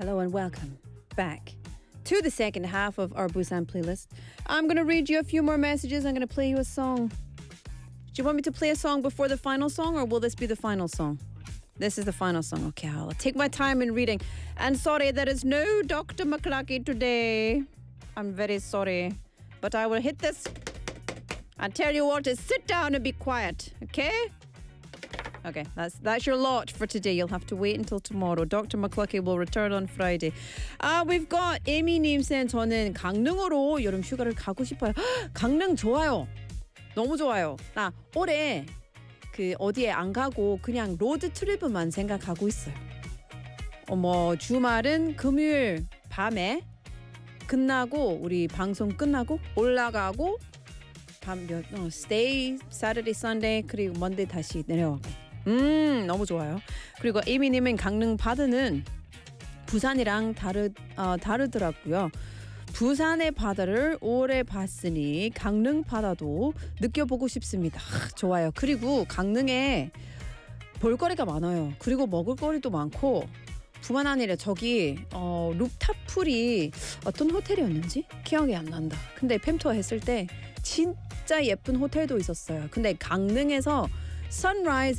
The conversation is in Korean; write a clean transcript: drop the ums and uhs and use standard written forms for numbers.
Hello and welcome back to the second half of our Busan playlist. I'm going to read you a few more messages. I'm going to play you a song. Do you want me to play a song before the final song, or will this be the final song? This is the final song. Okay, I'll take my time in reading. And sorry, there is no Dr. McClucky today. I'm very sorry. But I will hit this and tell you all to sit down and be quiet, okay? Okay, that's your lot for today. You'll have to wait until tomorrow. Dr. McClucky will return on Friday. We've got Amy님 saying 저는 강릉으로 여름 휴가를 가고 싶어요. 강릉 좋아요. 너무 좋아요. 나 올해 어디에 안 가고 그냥 로드 트립만 생각하고 있어요. 주말은 금요일 밤에 끝나고 우리 방송 끝나고 올라가고 stay Saturday, Sunday 그리고 Monday 다시 내려오고. 너무 좋아요. 그리고 에이미님은 강릉 바다는 부산이랑 다르더라고요. 부산의 바다를 오래 봤으니 강릉 바다도 느껴보고 싶습니다. 좋아요. 그리고 강릉에 볼거리가 많아요. 그리고 먹을거리도 많고 뿐만 아니라 저기 루프탑풀이 어떤 호텔이었는지 기억이 안 난다. 근데 팸투어 했을 때 진짜 예쁜 호텔도 있었어요. 근데 강릉에서 선라이즈